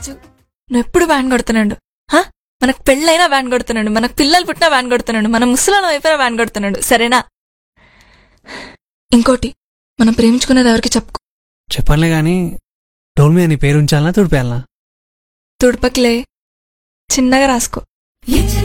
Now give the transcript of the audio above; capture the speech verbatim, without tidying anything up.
రాజు నువ్వు ఎప్పుడు వ్యాన్ కొడుతున్నాడు. మనకు పెళ్ళైనా వ్యాన్ కొడుతున్నాడు, మనకు పిల్లలు పుట్టినా వ్యాన్ కొడుతున్నాడు, మన ముసలాళ్ళం అయిపోయినా వ్యాన్ కొడుతున్నాడు. సరేనా? ఇంకోటి, మనం ప్రేమించుకున్నది ఎవరికి చెప్పుకో. చెప్పనులే గాని డోల్ మీద నీ పేరు ఉంచాలనా తుడిపేయాలనా? తుడపకిలే, చిన్నగా రాసుకో.